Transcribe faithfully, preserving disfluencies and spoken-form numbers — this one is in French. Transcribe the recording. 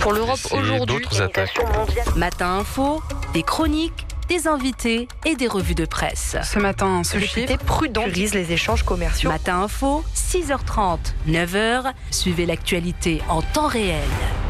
Pour l'Europe et aujourd'hui, d'autres attaques. Matin Info, des chroniques, des invités et des revues de presse. Ce matin, ce les chiffre députés prudents priorisent les échanges commerciaux. Matin Info, six heures trente, neuf heures. Suivez l'actualité en temps réel.